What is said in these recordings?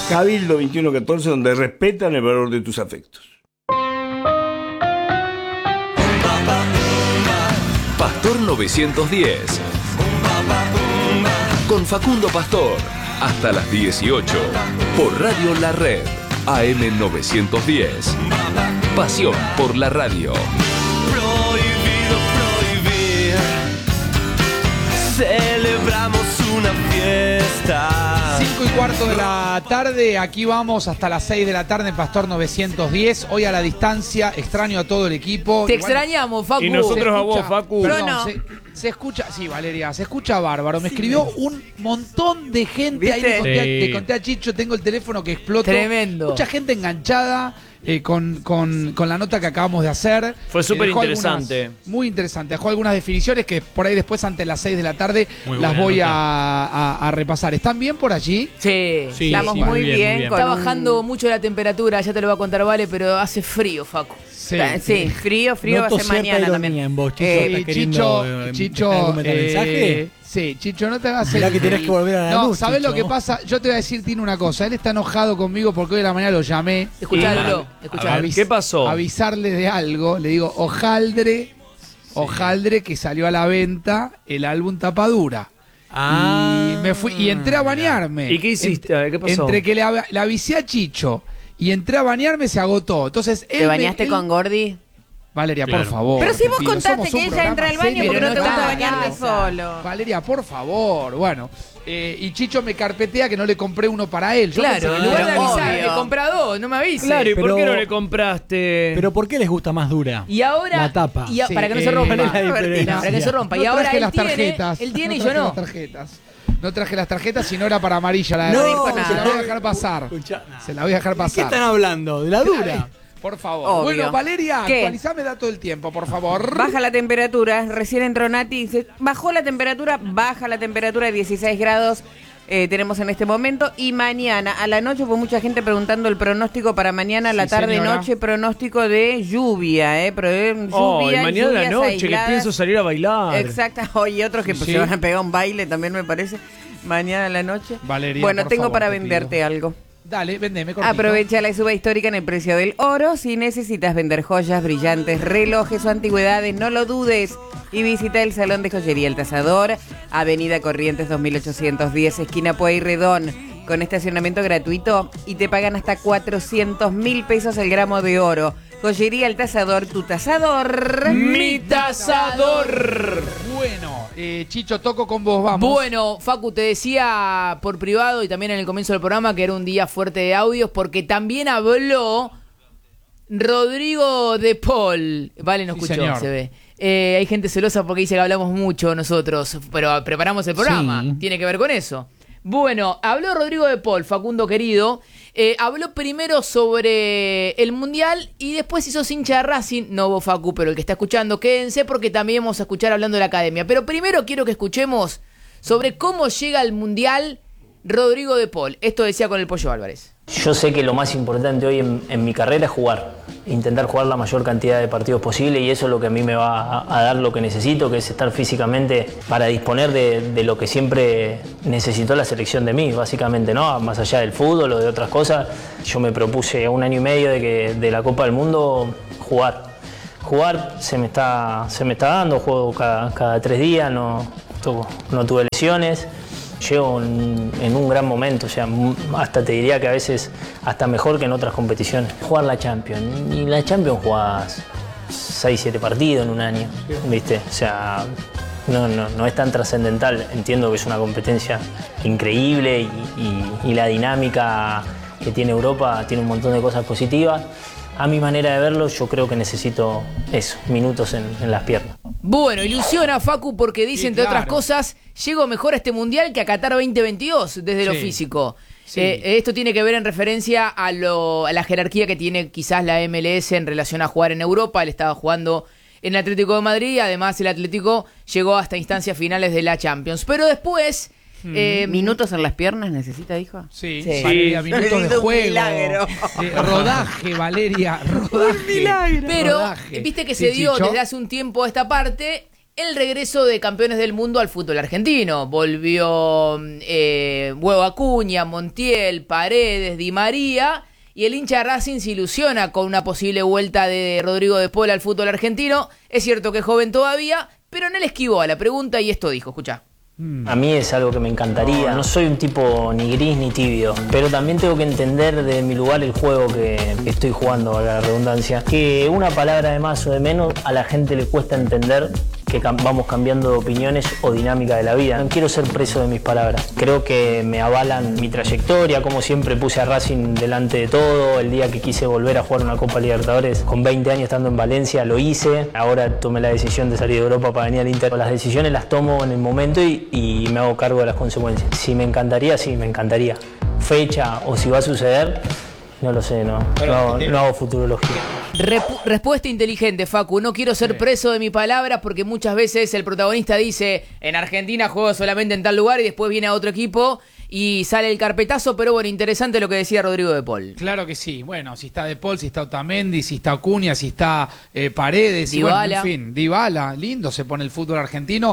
Cabildo 2114, donde respetan el valor de tus afectos. Pastor 910. Con Facundo Pastor. Hasta las 18. Por Radio La Red. AM 910. Pasión por la radio. Prohibido prohibir. Celebramos una fiesta. 5:15 de la tarde, aquí vamos hasta las 6 de la tarde en Pastor 910. Hoy a la distancia, extraño a todo el equipo. Te extrañamos, Facu. Y nosotros a vos, Facu. Perdón, no. se escucha, sí, Valeria, se escucha bárbaro. Me escribió un montón de gente. ¿Viste? Ahí le Sí. conté a Chicho, tengo el teléfono que explotó. Tremendo. Mucha gente enganchada con la nota que acabamos de hacer. Fue súper Dejó interesante. Muy interesante. Dejó algunas definiciones que por ahí después, ante las 6 de la tarde, Muy las buena voy nota. a repasar. ¿Están bien por allí? Sí, Sí, estamos sí, muy muy bien, bien. muy bien. Está bajando mucho la temperatura, ya te lo va a contar Vale, pero hace frío, Facu. Sí. Frío va a ser mañana también. En vos, Chicho, Sí, ¿estás queriendo Chicho, algún mensaje? sí, Chicho, no te hagas Mirá que tenés que volver a la No, luz, ¿sabés Chicho. lo que pasa? Yo te voy a decir, tiene una cosa. Él está enojado conmigo porque hoy de la mañana lo llamé. Escuchalo, A escuchalo. ver, ¿qué pasó? Avisarle de algo. Le digo, hojaldre que salió a la venta el álbum Tapadura. Ah. Y me fui y entré a bañarme. ¿Y qué hiciste? A ver, ¿qué pasó? Entre que le avisé a Chicho y entré a bañarme, se agotó. Entonces, ¿Te bañaste con Gordi? Valeria, Claro. por favor. Pero si te vos pido, contaste somos que un ella programa entra al baño serio, porque no te está gusta en bañarte casa. solo. Valeria, por favor. Bueno, y Chicho me carpetea que no le compré uno para él. Yo pensé Claro, que en le lugar iba de a avisar, comprar. le compra dos, no me avise. Claro, ¿y por Pero- qué no le compraste? Pero ¿por qué les gusta más dura? Y ahora. La tapa. y Sí, para que no se rompa. ¿cuál es la diferencia? Para que no se rompa. No y ahora traje él las tiene, tarjetas. él tiene y yo traje no. las tarjetas. No traje las tarjetas, sino era para amarilla. La No, se la voy a dejar pasar. Escuchá, Se la voy a dejar ¿de qué pasar. están hablando? ¿De la dura? Por favor. Obvio. Bueno, Valeria, ¿Qué? actualizame dato del tiempo, por favor. Baja la temperatura, recién entró Nati y dice, bajó la temperatura, baja la temperatura, 16 grados tenemos en este momento. Y mañana, a la noche, pues mucha gente preguntando el pronóstico para mañana, la Sí, tarde, señora. noche, pronóstico de lluvia, lluvia, mañana a la lluvias noche, aisladas. que pienso salir a bailar. Exacto, y otros que pues, Sí. se van a pegar un baile también me parece, mañana a la noche. Valeria, bueno, por tengo favor, para te venderte pido. algo. Dale, vendeme cortito. Aprovecha la suba histórica en el precio del oro. Si necesitas vender joyas, brillantes, relojes o antigüedades, no lo dudes. Y visita el Salón de Joyería El Tasador, Avenida Corrientes 2810, esquina Pueyrredón, con estacionamiento gratuito y te pagan hasta 400.000 pesos el gramo de oro. Joyería El Tasador, tu tasador. ¡Mi tasador! Bueno, Chicho, toco con vos, vamos. Bueno, Facu, te decía por privado y también en el comienzo del programa que era un día fuerte de audios porque también habló Rodrigo de Paul. Vale, no Sí, escuchó, señor. se ve. Hay gente celosa porque dice que hablamos mucho nosotros, pero preparamos el programa. Sí. Tiene que ver con eso. Bueno, habló Rodrigo de Paul, Facundo querido. Habló primero sobre el Mundial y después hizo hincha de Racing. No vos, Facu, pero el que está escuchando, quédense porque también vamos a escuchar hablando de la academia. Pero primero quiero que escuchemos sobre cómo llega al Mundial Rodrigo de Paul. Esto decía con el Pollo Álvarez. Yo sé que lo más importante hoy en mi carrera es jugar, intentar jugar la mayor cantidad de partidos posible y eso es lo que a mí me va a dar lo que necesito, que es estar físicamente para disponer de lo que siempre necesitó la selección de mí, básicamente, ¿no? Más allá del fútbol o de otras cosas, yo me propuse 1 año y medio de la Copa del Mundo jugar. Jugar se me está dando, juego cada 3 días, no tuve lesiones. Llego en un gran momento, o sea, hasta te diría que a veces hasta mejor que en otras competiciones. Jugar la Champions, y la Champions jugás 6-7 partidos en un año, ¿viste? O sea, no es tan trascendental. Entiendo que es una competencia increíble y la dinámica que tiene Europa tiene un montón de cosas positivas. A mi manera de verlo, yo creo que necesito eso, minutos en las piernas. Bueno, ilusiona Facu porque dice, Sí, entre otras claro. cosas, llego mejor a este Mundial que a Qatar 2022 desde lo Sí. físico. Sí. Esto tiene que ver en referencia a la jerarquía que tiene quizás la MLS en relación a jugar en Europa. Él estaba jugando en el Atlético de Madrid y además el Atlético llegó hasta instancias finales de la Champions. Pero después... ¿Minutos en las piernas necesita, dijo? Sí, Sí. Valeria, minutos de Un juego. milagro. Rodaje, Valeria, rodaje. Pero Rodaje. viste que Sí, se dio Chicho. desde hace un tiempo esta parte el regreso de campeones del mundo al fútbol argentino. Volvió Hugo Acuña, Montiel, Paredes, Di María, y el hincha de Racing se ilusiona con una posible vuelta de Rodrigo de Paul al fútbol argentino. Es cierto que es joven todavía, pero no le esquivó a la pregunta y esto dijo, escuchá. A mí es algo que me encantaría. No soy un tipo ni gris ni tibio, pero también tengo que entender de mi lugar el juego que estoy jugando, valga la redundancia. Que una palabra de más o de menos a la gente le cuesta entender que vamos cambiando de opiniones o dinámica de la vida. No quiero ser preso de mis palabras. Creo que me avalan mi trayectoria, como siempre puse a Racing delante de todo. El día que quise volver a jugar una Copa Libertadores, con 20 años estando en Valencia, lo hice. Ahora tomé la decisión de salir de Europa para venir al Inter. Las decisiones las tomo en el momento y me hago cargo de las consecuencias. Si me encantaría, sí, me encantaría. Fecha o si va a suceder, no lo sé, no hago futurología. Respuesta inteligente, Facu. No quiero ser preso de mi palabra porque muchas veces el protagonista dice en Argentina juego solamente en tal lugar y después viene a otro equipo y sale el carpetazo, pero bueno, interesante lo que decía Rodrigo de Paul. Claro que sí. Bueno, si está de Paul, si está Otamendi, si está Acuña, si está Paredes, Dybala. Y bueno, en fin, Dybala, lindo se pone el fútbol argentino.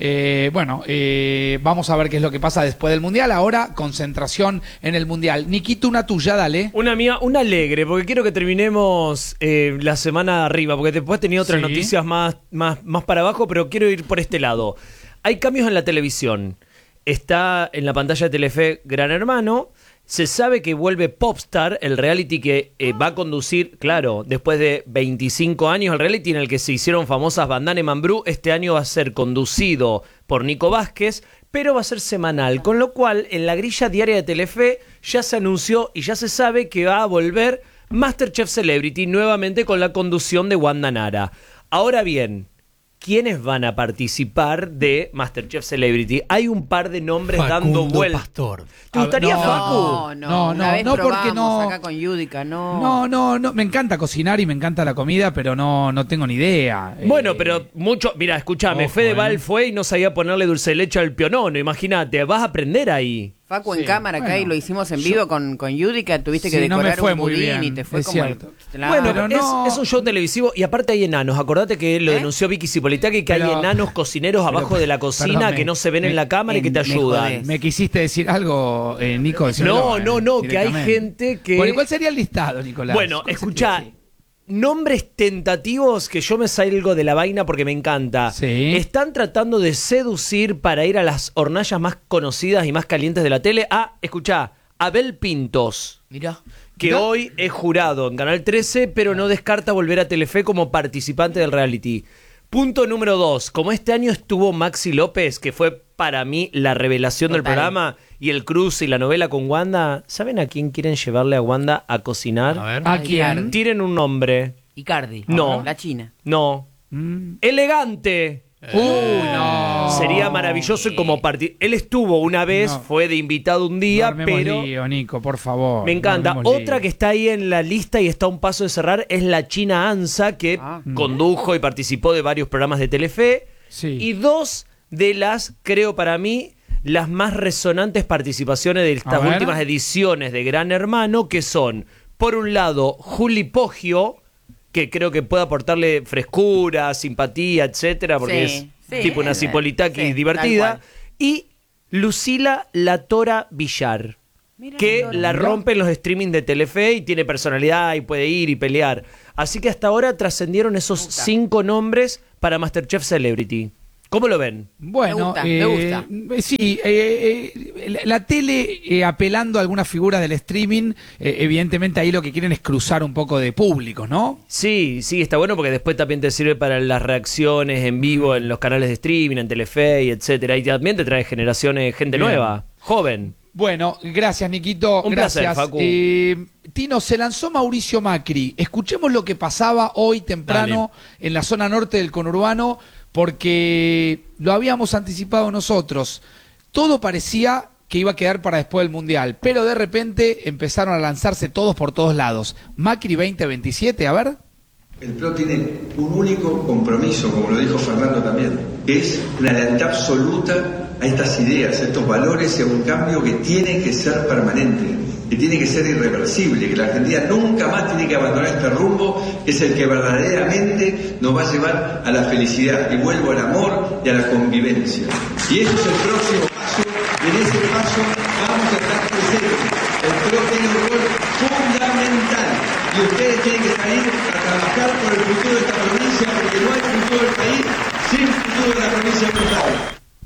Vamos a ver qué es lo que pasa después del Mundial. Ahora, concentración en el Mundial. Niquito, una tuya, dale. Una mía, una alegre, porque quiero que terminemos la semana arriba, porque después tenía otras noticias más para abajo, pero quiero ir por este lado. Hay cambios en la televisión. Está en la pantalla de Telefe Gran Hermano. Se sabe que vuelve Popstar, el reality que va a conducir, claro, después de 25 años, el reality en el que se hicieron famosas Bandana y Mambrú. Este año va a ser conducido por Nico Vázquez, pero va a ser semanal, con lo cual en la grilla diaria de Telefe ya se anunció y ya se sabe que va a volver MasterChef Celebrity nuevamente con la conducción de Wanda Nara. Ahora bien, ¿quiénes van a participar de MasterChef Celebrity? Hay un par de nombres dando vueltas. Pastor. ¿Te gustaría, Facu? No, porque no. Acá con Yudica, no. No, me encanta cocinar y me encanta la comida, pero no tengo ni idea. Bueno, pero mucho. Mira, escúchame, Fedeval fue y no sabía ponerle dulce de leche al pionono. Imagínate, vas a aprender ahí. Facu en cámara acá y lo hicimos en vivo con Yudica, tuviste que no me decorar fue un muy budín bien, y te fue es como cierto. Bueno, pero es un show televisivo y aparte hay enanos. Acordate que lo denunció Vicky Cipolitaki, que hay enanos cocineros abajo de la cocina, perdón, que no se ven en la cámara y que te ayudan. ¿Me quisiste decir algo, Nico? No, que hay gente que... Bueno, ¿cuál sería el listado, Nicolás? Bueno, escuchá, nombres tentativos que yo me salgo de la vaina porque me encanta. Sí. Están tratando de seducir para ir a las hornallas más conocidas y más calientes de la tele. Escuchá, Abel Pintos. Mirá. Que hoy es jurado en Canal 13, pero no descarta volver a Telefe como participante del reality. Punto número 2. Como este año estuvo Maxi López, que fue para mí la revelación del programa, y el cruce y la novela con Wanda, ¿saben a quién quieren llevarle a Wanda a cocinar? A ver. ¿A quién? Tiren un nombre. Icardi. No. La China. No. Elegante. No. Sería maravilloso y como él estuvo una vez, fue de invitado un día, pero lío, Nico, por favor. me encanta. Otra que está ahí en la lista y está a un paso de cerrar es la China Ansa, que condujo y participó de varios programas de Telefe. Sí. Y dos de las, creo para mí, las más resonantes participaciones de estas últimas ediciones de Gran Hermano, que son, por un lado, Juli Poggio, que creo que puede aportarle frescura, simpatía, etcétera, porque es tipo una Cipolitaki divertida, y Lucila La Tora Villar, que la rompe en los streamings de Telefe y tiene personalidad y puede ir y pelear. Así que hasta ahora trascendieron esos 5 nombres para MasterChef Celebrity. ¿Cómo lo ven? Bueno, me gusta. Sí, la tele apelando a algunas figuras del streaming, evidentemente ahí lo que quieren es cruzar un poco de público, ¿no? Sí, está bueno porque después también te sirve para las reacciones en vivo en los canales de streaming, en Telefe y etcétera. Y también te trae generaciones, gente nueva, joven. Bueno, gracias, Niquito. Un gracias. placer, Facu. Tino, se lanzó Mauricio Macri. Escuchemos lo que pasaba hoy temprano en la zona norte del conurbano, porque lo habíamos anticipado nosotros. Todo parecía que iba a quedar para después del Mundial, pero de repente empezaron a lanzarse todos por todos lados. Macri 2027, a ver. El PRO tiene un único compromiso, como lo dijo Fernando también, que es una lealtad absoluta a estas ideas, a estos valores y a un cambio que tiene que ser permanente, que tiene que ser irreversible, que la Argentina nunca más tiene que abandonar este rumbo, que es el que verdaderamente nos va a llevar a la felicidad, y vuelvo al amor y a la convivencia. Y este es el próximo paso, y en ese paso vamos a estar presentes. El PRO tiene un rol fundamental, y ustedes tienen que salir a trabajar por el futuro de esta provincia, porque no hay futuro del país sin futuro de la provincia de Buenos Aires.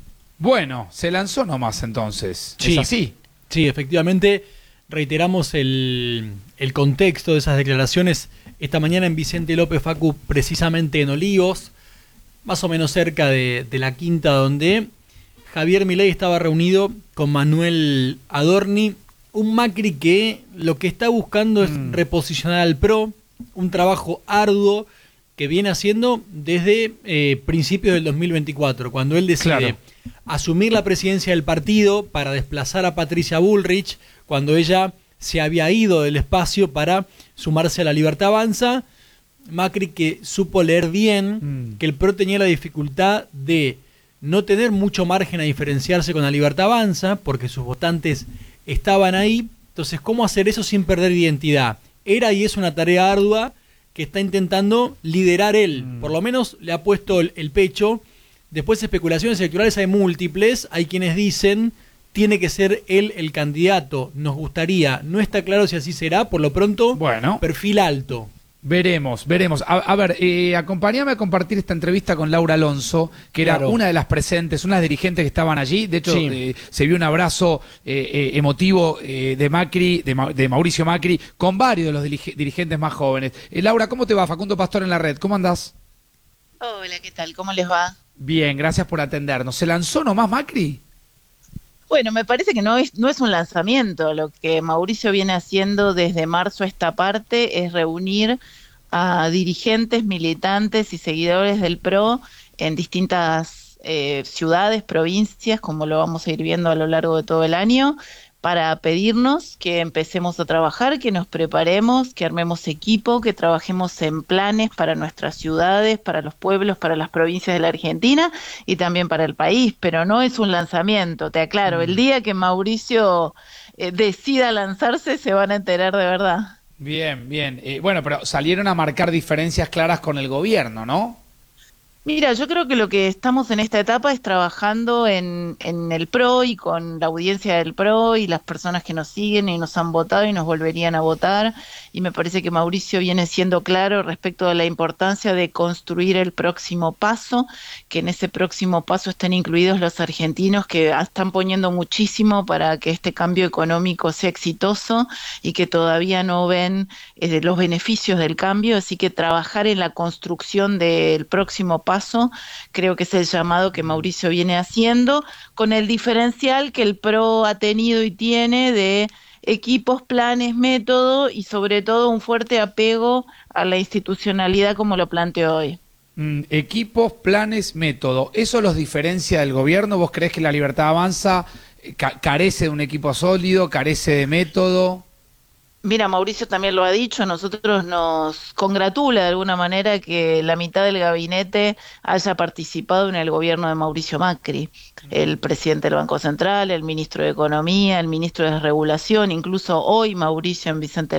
Bueno, se lanzó nomás entonces. Sí. ¿Es así? Sí, efectivamente. Reiteramos el contexto de esas declaraciones esta mañana en Vicente López, Facu, precisamente en Olivos, más o menos cerca de la Quinta, donde Javier Milei estaba reunido con Manuel Adorni, un Macri que lo que está buscando es reposicionar al PRO, un trabajo arduo que viene haciendo desde principios del 2024, cuando él decide asumir la presidencia del partido para desplazar a Patricia Bullrich, cuando ella se había ido del espacio para sumarse a la Libertad Avanza. Macri, que supo leer bien que el PRO tenía la dificultad de no tener mucho margen a diferenciarse con la Libertad Avanza, porque sus votantes estaban ahí. Entonces, ¿cómo hacer eso sin perder identidad? Era y es una tarea ardua que está intentando liderar él. Por lo menos le ha puesto el pecho. Después, especulaciones electorales hay múltiples. Hay quienes dicen tiene que ser él el candidato. Nos gustaría. No está claro si así será. Por lo pronto, perfil alto. Veremos. A ver, acompáñame a compartir esta entrevista con Laura Alonso, que era una de las presentes, una de las dirigentes que estaban allí. De hecho, se vio un abrazo emotivo de Macri, de Mauricio Macri, con varios de los dirigentes más jóvenes. Laura, ¿cómo te va? Facundo Pastor en la red. ¿Cómo andás? Hola, ¿qué tal? ¿Cómo les va? Bien, gracias por atendernos. ¿Se lanzó nomás Macri? Bueno, me parece que no es un lanzamiento. Lo que Mauricio viene haciendo desde marzo a esta parte es reunir a dirigentes, militantes y seguidores del PRO en distintas ciudades, provincias, como lo vamos a ir viendo a lo largo de todo el año, para pedirnos que empecemos a trabajar, que nos preparemos, que armemos equipo, que trabajemos en planes para nuestras ciudades, para los pueblos, para las provincias de la Argentina y también para el país, pero no es un lanzamiento, te aclaro, el día que Mauricio decida lanzarse se van a enterar de verdad. Bien. Bueno, pero salieron a marcar diferencias claras con el gobierno, ¿no? Mira, yo creo que lo que estamos en esta etapa es trabajando en el PRO y con la audiencia del PRO y las personas que nos siguen y nos han votado y nos volverían a votar, y me parece que Mauricio viene siendo claro respecto a la importancia de construir el próximo paso, que en ese próximo paso estén incluidos los argentinos que están poniendo muchísimo para que este cambio económico sea exitoso y que todavía no ven los beneficios del cambio, así que trabajar en la construcción del próximo paso, creo que es el llamado que Mauricio viene haciendo, con el diferencial que el PRO ha tenido y tiene de equipos, planes, método y sobre todo un fuerte apego a la institucionalidad como lo planteó hoy. Equipos, planes, método, ¿eso los diferencia del gobierno? ¿Vos creés que la Libertad Avanza carece de un equipo sólido, carece de método? Mira, Mauricio también lo ha dicho, a nosotros nos congratula de alguna manera que la mitad del gabinete haya participado en el gobierno de Mauricio Macri, el presidente del Banco Central, el ministro de Economía, el ministro de Desregulación, incluso hoy Mauricio en Vicente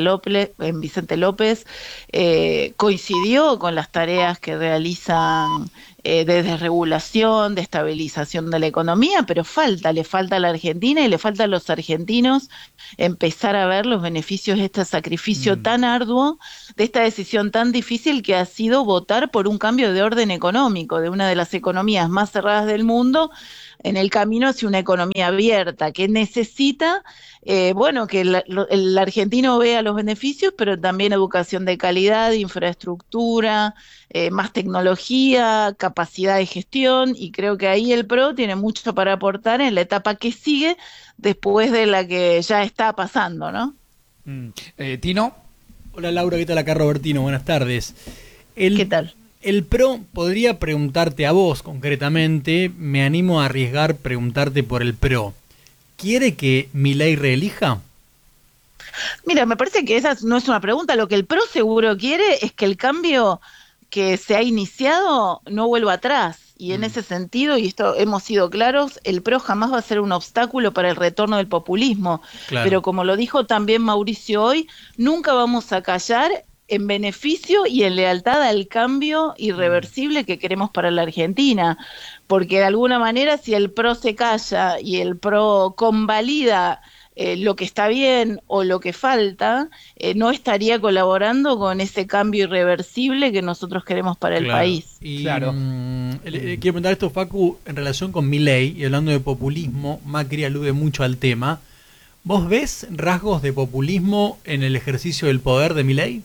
López coincidió con las tareas que realizan de desregulación, de estabilización de la economía, pero le falta a la Argentina y le falta a los argentinos empezar a ver los beneficios de este sacrificio tan arduo, de esta decisión tan difícil que ha sido votar por un cambio de orden económico, de una de las economías más cerradas del mundo, en el camino hacia una economía abierta, que necesita, que el argentino vea los beneficios, pero también educación de calidad, infraestructura, más tecnología, capacidad de gestión, y creo que ahí el PRO tiene mucho para aportar en la etapa que sigue después de la que ya está pasando, ¿no? ¿Tino? Hola Laura, ¿qué tal? Acá Robertino, buenas tardes. ¿Qué tal? El PRO podría preguntarte a vos concretamente, me animo a arriesgar preguntarte por el PRO. ¿Quiere que Milei reelija? Mira, me parece que esa no es una pregunta. Lo que el PRO seguro quiere es que el cambio que se ha iniciado no vuelva atrás Y en ese sentido, y esto hemos sido claros, el PRO jamás va a ser un obstáculo para el retorno del populismo. Claro. Pero como lo dijo también Mauricio hoy, nunca vamos a callar en beneficio y en lealtad al cambio irreversible que queremos para la Argentina. Porque de alguna manera, si el PRO se calla y el PRO convalida lo que está bien o lo que falta, no estaría colaborando con ese cambio irreversible que nosotros queremos para el país. Y, quiero preguntar esto, Facu, en relación con Milei, y hablando de populismo, Macri alude mucho al tema. ¿Vos ves rasgos de populismo en el ejercicio del poder de Milei?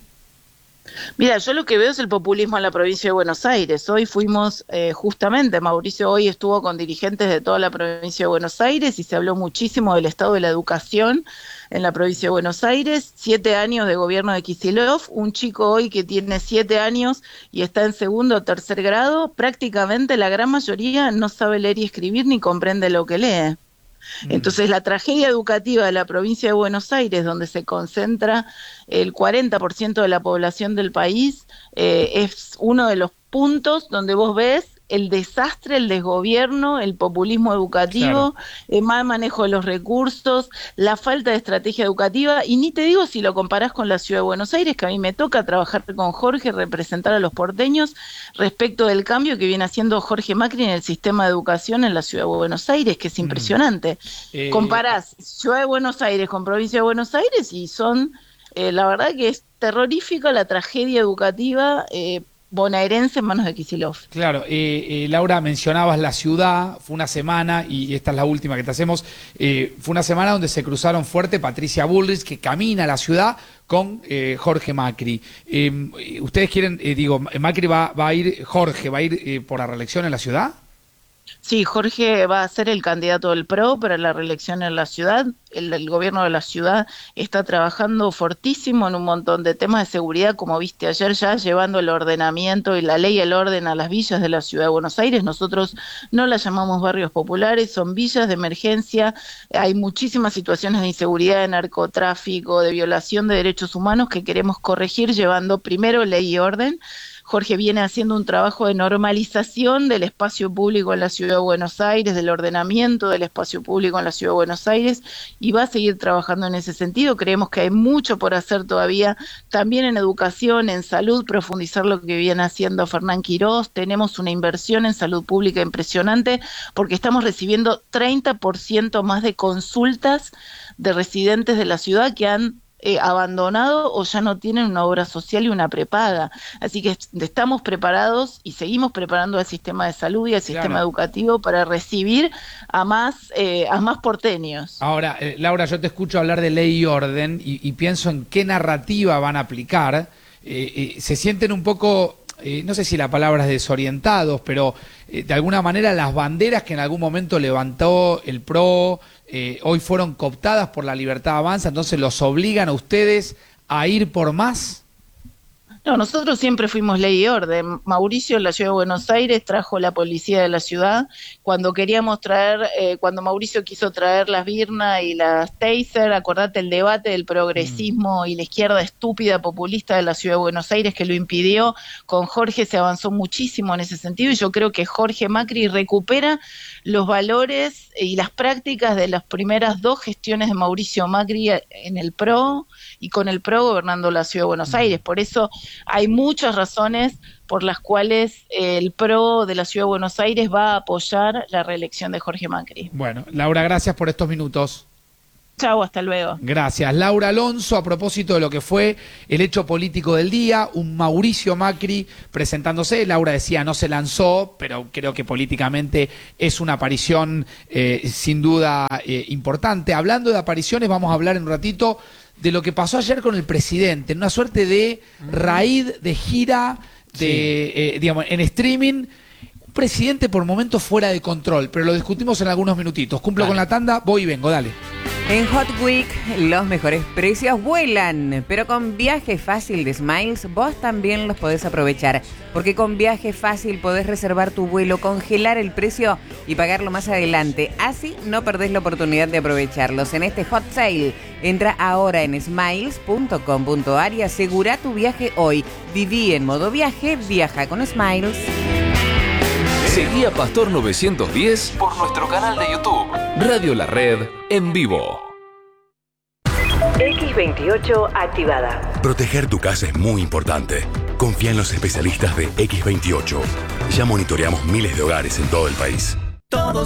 Mira, yo lo que veo es el populismo en la provincia de Buenos Aires. Hoy fuimos, justamente, Mauricio hoy estuvo con dirigentes de toda la provincia de Buenos Aires y se habló muchísimo del estado de la educación en la provincia de Buenos Aires. 7 años de gobierno de Kicillof, un chico hoy que tiene 7 años y está en 2º o 3er grado, prácticamente la gran mayoría no sabe leer y escribir ni comprende lo que lee. Entonces la tragedia educativa de la provincia de Buenos Aires, donde se concentra el 40% de la población del país, es uno de los puntos donde vos ves el desastre, el desgobierno, el populismo educativo, el mal manejo de los recursos, la falta de estrategia educativa, y ni te digo si lo comparás con la ciudad de Buenos Aires, que a mí me toca trabajar con Jorge, representar a los porteños respecto del cambio que viene haciendo Jorge Macri en el sistema de educación en la ciudad de Buenos Aires, que es impresionante. Comparás ciudad de Buenos Aires con provincia de Buenos Aires y son, la verdad que es terrorífica la tragedia educativa bonaerense en manos de Kicillof. Claro, Laura, mencionabas la ciudad, fue una semana, y esta es la última que te hacemos, fue una semana donde se cruzaron fuerte Patricia Bullrich, que camina a la ciudad, con Jorge Macri. ¿Ustedes quieren, Macri va a ir, Jorge va a ir por la reelección en la ciudad? Sí, Jorge va a ser el candidato del PRO para la reelección en la ciudad. El gobierno de la ciudad está trabajando fortísimo en un montón de temas de seguridad, como viste ayer, ya llevando el ordenamiento y la ley y el orden a las villas de la ciudad de Buenos Aires. Nosotros no las llamamos barrios populares, son villas de emergencia. Hay muchísimas situaciones de inseguridad, de narcotráfico, de violación de derechos humanos que queremos corregir llevando primero ley y orden. Jorge viene haciendo un trabajo de normalización del espacio público en la ciudad de Buenos Aires, del ordenamiento del espacio público en la ciudad de Buenos Aires, y va a seguir trabajando en ese sentido. Creemos que hay mucho por hacer todavía, también en educación, en salud, profundizar lo que viene haciendo Fernán Quirós. Tenemos una inversión en salud pública impresionante porque estamos recibiendo 30% más de consultas de residentes de la ciudad que han abandonado o ya no tienen una obra social y una prepaga. Así que estamos preparados y seguimos preparando al sistema de salud y al sistema educativo para recibir a más porteños. Ahora, Laura, yo te escucho hablar de ley y orden y pienso en qué narrativa van a aplicar. Se sienten un poco, no sé si la palabra es desorientados, pero de alguna manera las banderas que en algún momento levantó el PRO hoy fueron cooptadas por la Libertad Avanza, entonces los obligan a ustedes a ir por más. No, nosotros siempre fuimos ley y orden. Mauricio en la ciudad de Buenos Aires trajo la policía de la ciudad. Cuando queríamos traer, cuando Mauricio quiso traer las Birna y las Taser, acordate el debate del progresismo y la izquierda estúpida populista de la ciudad de Buenos Aires que lo impidió. Con Jorge se avanzó muchísimo en ese sentido y yo creo que Jorge Macri recupera los valores y las prácticas de las primeras 2 gestiones de Mauricio Macri en el PRO y con el PRO gobernando la ciudad de Buenos Aires. Por eso hay muchas razones por las cuales el PRO de la ciudad de Buenos Aires va a apoyar la reelección de Jorge Macri. Bueno, Laura, gracias por estos minutos. Chau, hasta luego. Gracias. Laura Alonso, a propósito de lo que fue el hecho político del día, un Mauricio Macri presentándose. Laura decía no se lanzó, pero creo que políticamente es una aparición sin duda importante. Hablando de apariciones, vamos a hablar en un ratito de lo que pasó ayer con el presidente, en una suerte de raíz de gira en streaming. Un presidente por momentos fuera de control, pero lo discutimos en algunos minutitos. Cumplo con la tanda, voy y vengo, dale. En Hot Week los mejores precios vuelan, pero con Viaje Fácil de Smiles vos también los podés aprovechar, porque con Viaje Fácil podés reservar tu vuelo, congelar el precio y pagarlo más adelante. Así no perdés la oportunidad de aprovecharlos en este Hot Sale. Entra ahora en smiles.com.ar y asegura tu viaje hoy. Viví en modo viaje, viaja con Smiles. Seguí a Pastor 910 por nuestro canal de YouTube. Radio La Red en vivo. X28 activada. Proteger tu casa es muy importante. Confía en los especialistas de X28. Ya monitoreamos miles de hogares en todo el país. Todos